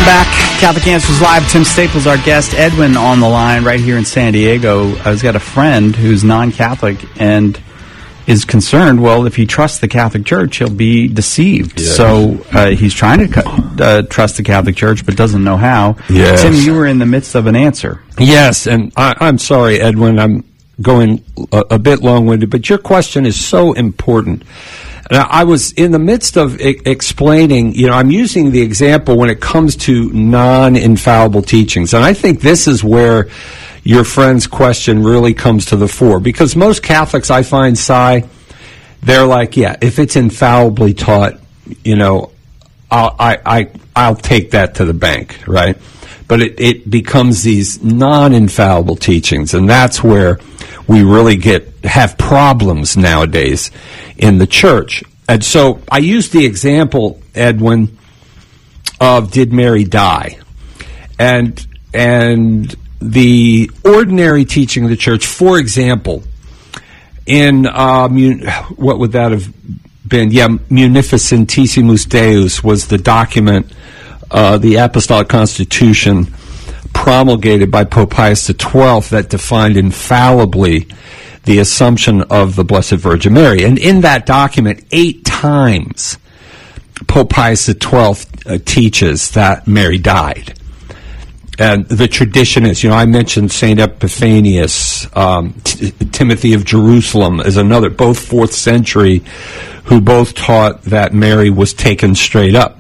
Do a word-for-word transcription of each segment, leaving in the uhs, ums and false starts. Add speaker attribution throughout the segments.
Speaker 1: back. Catholic Answers Live. Tim Staples, our guest. Edwin on the line right here in San Diego. I've got a friend who's non-Catholic and is concerned, well, if he trusts the Catholic Church, he'll be deceived. Yes. So uh, he's trying to uh, trust the Catholic Church, but doesn't know how.
Speaker 2: Yes.
Speaker 1: Tim, you were in the midst of an answer.
Speaker 2: Yes, and I, I'm sorry, Edwin, I'm going a, a bit long-winded, but your question is so important. Now, I was in the midst of I- explaining, you know, I'm using the example when it comes to non-infallible teachings, and I think this is where your friend's question really comes to the fore, because most Catholics, I find, Si, they're like, yeah, if it's infallibly taught, you know, I'll, I, I, I'll take that to the bank, right? But it, it becomes these non-infallible teachings, and that's where we really get have problems nowadays in the church. And so I used the example, Edwin, of did Mary die? And and the ordinary teaching of the church, for example, in uh, what would that have been? Yeah, Munificentissimus Deus was the document, uh, the Apostolic Constitution promulgated by Pope Pius the twelfth that defined infallibly the assumption of the Blessed Virgin Mary. And in that document, eight times, Pope Pius the twelfth uh, teaches that Mary died. And the tradition is, you know, I mentioned Saint Epiphanius, um, T- Timothy of Jerusalem is another, both fourth century, who both taught that Mary was taken straight up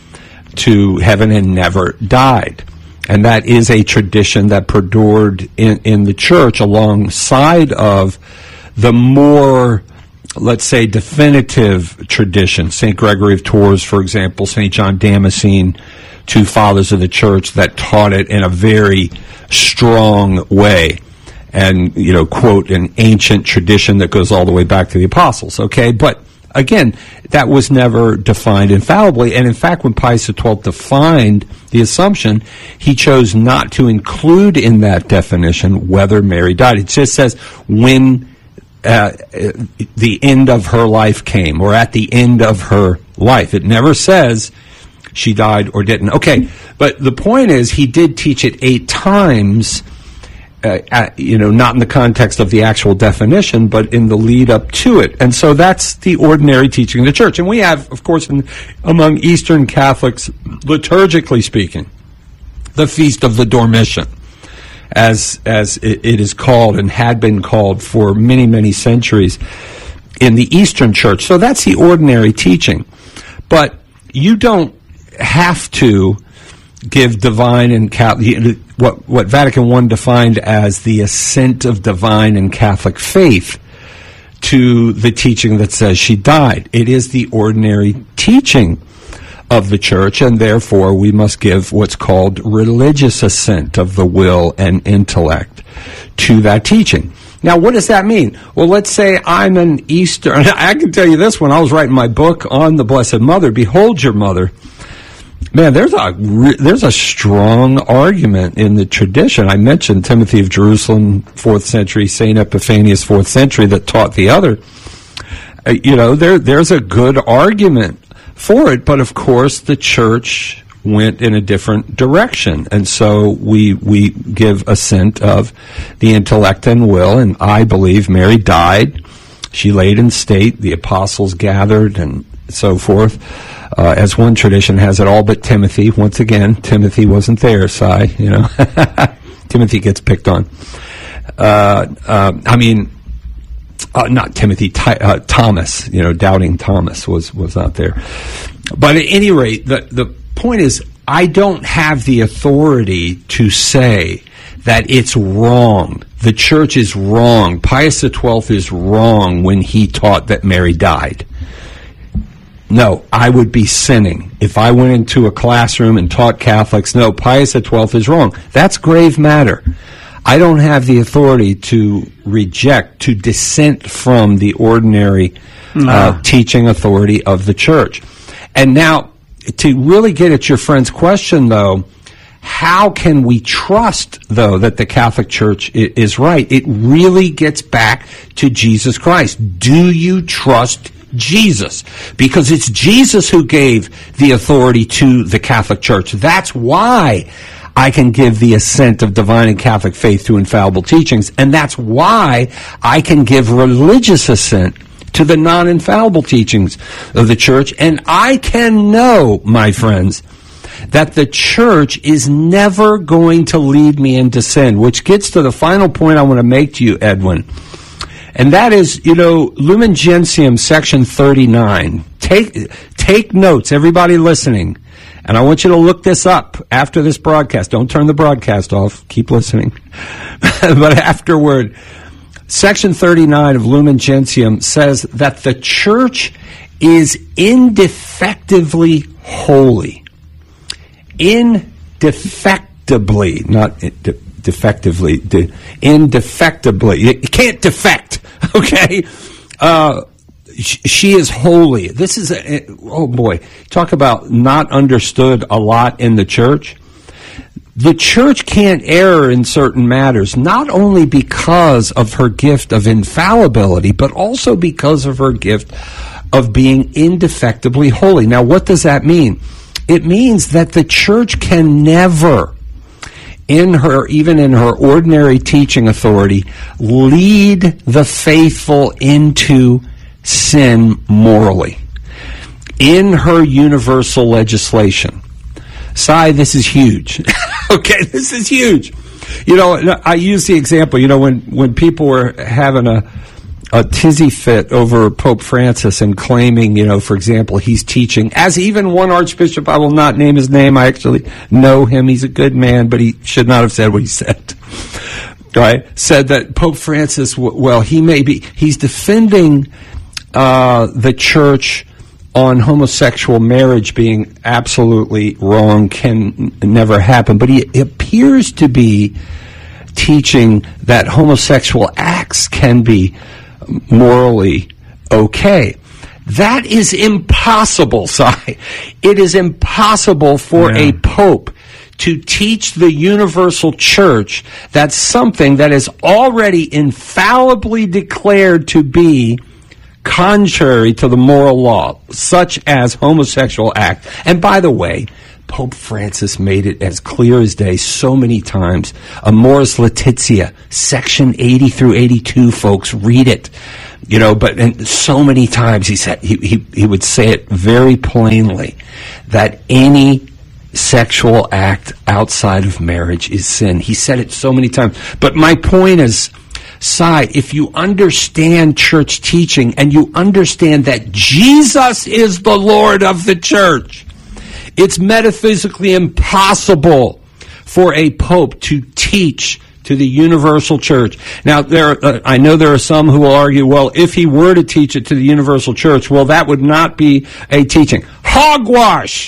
Speaker 2: to heaven and never died. And that is a tradition that perdured in, in the church alongside of the more, let's say, definitive tradition. Saint Gregory of Tours, for example, Saint John Damascene, two fathers of the church that taught it in a very strong way. And, you know, quote, an ancient tradition that goes all the way back to the apostles, okay? But again, that was never defined infallibly. And in fact, when Pius the twelfth defined the assumption, he chose not to include in that definition whether Mary died. It just says when uh, the end of her life came, or at the end of her life. It never says she died or didn't. Okay, but the point is he did teach it eight times, Uh, at, you know, not in the context of the actual definition, but in the lead up to it. And so that's the ordinary teaching of the church. And we have, of course, in, among Eastern Catholics, liturgically speaking, the Feast of the Dormition, as as it, it is called and had been called for many, many centuries in the Eastern Church. So that's the ordinary teaching. But you don't have to give divine and Catholic, what what Vatican One defined as the assent of divine and Catholic faith to the teaching that says she died. It is the ordinary teaching of the church, and therefore we must give what's called religious assent of the will and intellect to that teaching. Now, what does that mean? Well, let's say I'm an Eastern, I can tell you this, when I was writing my book on the Blessed Mother, Behold Your Mother, man, there's a there's a strong argument in the tradition. I mentioned Timothy of Jerusalem, fourth century, Saint Epiphanius, fourth century, that taught the other. Uh, you know, there there's a good argument for it, but of course the church went in a different direction, and so we we give assent of the intellect and will. And I believe Mary died. She laid in state. The apostles gathered, and so forth. Uh, as one tradition has it, all but Timothy. Once again, Timothy wasn't there, Si, you know. Timothy gets picked on. Uh, uh, I mean, uh, not Timothy, Ty, uh, Thomas, you know, doubting Thomas was, was not there. But at any rate, the, the point is, I don't have the authority to say that it's wrong. The church is wrong. Pius the twelfth is wrong when he taught that Mary died. No, I would be sinning if I went into a classroom and taught Catholics, no, Pius the twelfth is wrong. That's grave matter. I don't have the authority to reject, to dissent from the ordinary uh, uh. teaching authority of the church. And now, to really get at your friend's question, though, how can we trust, though, that the Catholic Church is right? It really gets back to Jesus Christ. Do you trust Jesus, because it's Jesus who gave the authority to the Catholic Church. That's why I can give the assent of divine and Catholic faith to infallible teachings, and that's why I can give religious assent to the non-infallible teachings of the Church, and I can know, my friends, that the Church is never going to lead me into sin, which gets to the final point I want to make to you, Edwin. And that is, you know, Lumen Gentium, section thirty-nine. Take, take notes, everybody listening. And I want you to look this up after this broadcast. Don't turn the broadcast off. Keep listening. But afterward, section thirty-nine of Lumen Gentium says that the Church is indefectively holy. Indefectibly, not de- defectively, de- indefectibly. You can't defect, okay? Uh, sh- she is holy. This is, a, oh boy, talk about not understood a lot in the Church. The Church can't err in certain matters, not only because of her gift of infallibility, but also because of her gift of being indefectibly holy. Now, what does that mean? It means that the Church can never, in her, even in her ordinary teaching authority, lead the faithful into sin morally. In her universal legislation. Sai, this is huge. Okay, this is huge. You know, I use the example, you know, when, when people were having a a tizzy fit over Pope Francis and claiming, you know, for example, he's teaching, as even one archbishop, I will not name his name, I actually know him, he's a good man, but he should not have said what he said, right? Said that Pope Francis, well, he may be, he's defending uh, the Church on homosexual marriage being absolutely wrong, can never happen, but he appears to be teaching that homosexual acts can be morally okay. That is impossible, Si. It is impossible for yeah. a pope to teach the universal Church that something that is already infallibly declared to be contrary to the moral law, such as homosexual act. And by the way, Pope Francis made it as clear as day so many times. Amoris Laetitia, section eighty through eighty-two, folks, read it. You know, but and so many times he said he, he he would say it very plainly that any sexual act outside of marriage is sin. He said it so many times. But my point is, Si, if you understand church teaching and you understand that Jesus is the Lord of the Church, it's metaphysically impossible for a pope to teach to the universal Church. Now, there, uh, I know there are some who will argue, well, if he were to teach it to the universal Church, well, that would not be a teaching. Hogwash!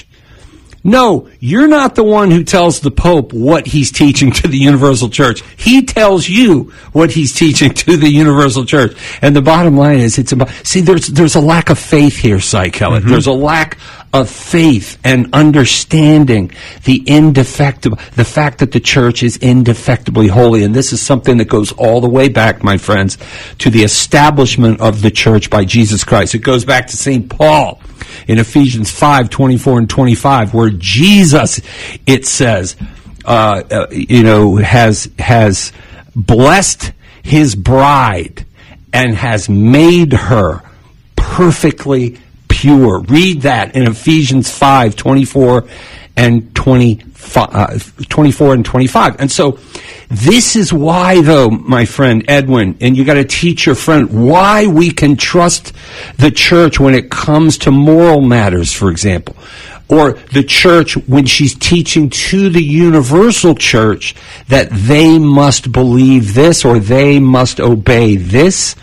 Speaker 2: No, you're not the one who tells the Pope what he's teaching to the universal Church. He tells you what he's teaching to the universal Church. And the bottom line is, it's about, see, there's there's a lack of faith here, Cy Kellett. Mm-hmm. There's a lack of faith and understanding the indefectible, the fact that the Church is indefectibly holy. And this is something that goes all the way back, my friends, to the establishment of the Church by Jesus Christ. It goes back to Saint Paul in Ephesians five, twenty-four and twenty-five, where Jesus, it says, uh, uh, you know, has has blessed his bride and has made her perfectly pure. Read that in Ephesians five, twenty-four and twenty-five, uh, twenty-four and twenty-five. And so this is why, though, my friend Edwin, and you got to teach your friend why we can trust the Church when it comes to moral matters, for example, or the Church when she's teaching to the universal Church that they must believe this or they must obey this,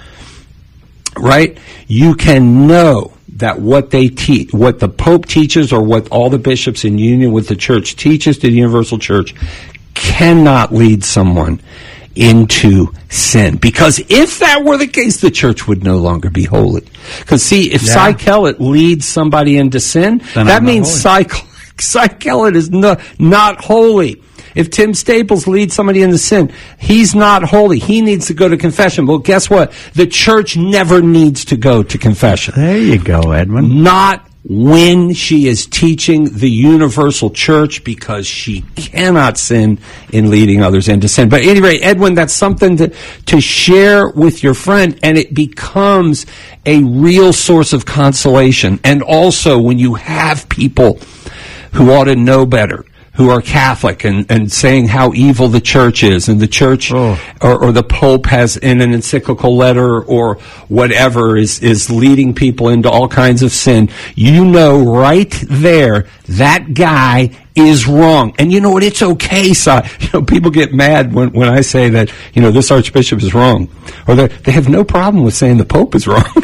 Speaker 2: right? You can know that what they teach, what the Pope teaches, or what all the bishops in union with the Church teaches to the universal Church, cannot lead someone into sin. Because if that were the case, the Church would no longer be holy. Because see, if yeah. Cy Kellett leads somebody into sin, then that I'm means Cy, Cy Kellett is no, not holy. If Tim Staples leads somebody into sin, he's not holy. He needs to go to confession. Well, guess what? The church never needs to go to confession.
Speaker 1: There you go, Edwin.
Speaker 2: Not when she is teaching the universal church, because she cannot sin in leading others into sin. But at any rate, Edwin, that's something to, to share with your friend, and it becomes a real source of consolation. And also, when you have people who ought to know better, who are Catholic and, and saying how evil the church is, and the church oh. or, or the Pope has in an encyclical letter or whatever is, is leading people into all kinds of sin, you know right there that guy is wrong. And you know what? It's okay, Si. You know, people get mad when, when I say that, you know, this archbishop is wrong. Or they have no problem with saying the Pope is wrong.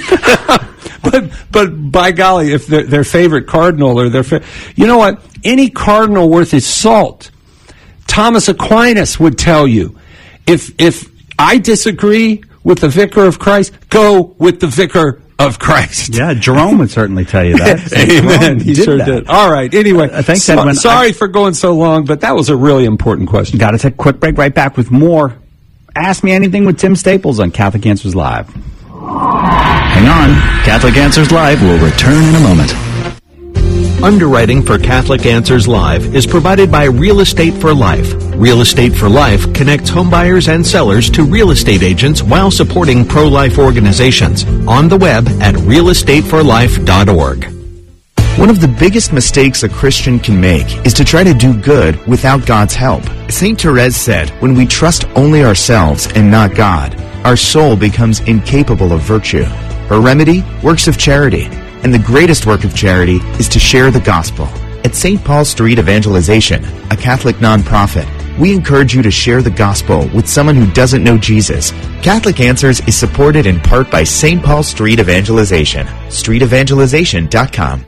Speaker 2: But, but by golly, if their, their favorite cardinal or their, fa- you know what? Any cardinal worth his salt, Thomas Aquinas would tell you, if, if I disagree with the Vicar of Christ, go with the Vicar of Christ.
Speaker 1: Yeah, Jerome would certainly tell you that.
Speaker 2: Amen. He did sure that. did. All right. Anyway,
Speaker 1: uh, thanks,
Speaker 2: so,
Speaker 1: Edwin.
Speaker 2: sorry
Speaker 1: I,
Speaker 2: for going so long, but that was a really important question.
Speaker 1: Got to take a quick break. Right back with more Ask Me Anything with Tim Staples on Catholic Answers Live.
Speaker 3: Hang on. Catholic Answers Live will return in a moment. Underwriting for Catholic Answers Live is provided by Real Estate for Life. Real Estate for Life connects homebuyers and sellers to real estate agents while supporting pro-life organizations. On the web at real estate for life dot org.
Speaker 4: One of the biggest mistakes a Christian can make is to try to do good without God's help. Saint Therese said, when we trust only ourselves and not God, our soul becomes incapable of virtue. Her remedy? Works of charity. And the greatest work of charity is to share the gospel. At Saint Paul Street Evangelization, a Catholic nonprofit, we encourage you to share the gospel with someone who doesn't know Jesus. Catholic Answers is supported in part by Saint Paul Street Evangelization. street evangelization dot com.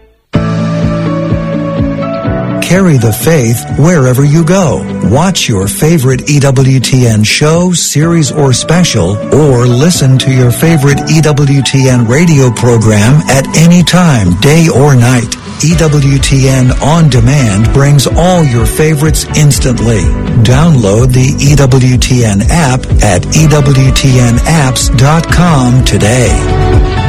Speaker 5: Carry the faith wherever you go. Watch your favorite E W T N show, series, or special, or listen to your favorite E W T N radio program at any time, day or night. E W T N On Demand brings all your favorites instantly. Download the E W T N app at E W T N apps dot com today.